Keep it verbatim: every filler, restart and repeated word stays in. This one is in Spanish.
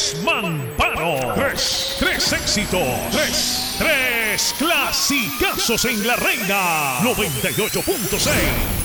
Tres Mampanos. Tres, tres éxitos. Tres, tres clasicazos en La Reina. noventa y ocho punto seis.